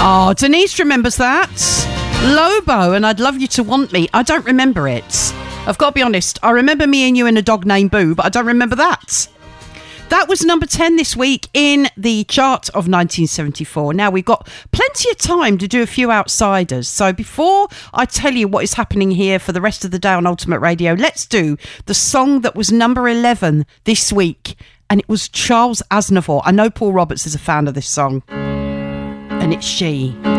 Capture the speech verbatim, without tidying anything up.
Oh, Denise remembers that. Lobo and I'd Love You to Want Me. I don't remember it. I've got to be honest. I remember Me and You and a Dog Named Boo, but I don't remember that. That was number ten this week in the chart of nineteen seventy-four. Now, we've got plenty of time to do a few outsiders. So before I tell you what is happening here for the rest of the day on Ultimate Radio, let's do the song that was number eleven this week. And it was Charles Aznavour. I know Paul Roberts is a fan of this song. And it's She.